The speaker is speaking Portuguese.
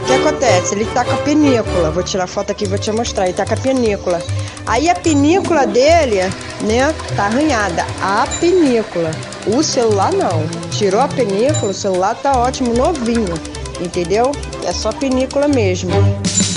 O que acontece? Ele tá com a pinícula. Vou tirar foto aqui e vou te mostrar. Ele tá com a pinícula. Aí a pinícula dele, né, tá arranhada. A pinícula. O celular não. Tirou a pinícula, o celular tá ótimo, novinho. Entendeu? É só pinícula mesmo.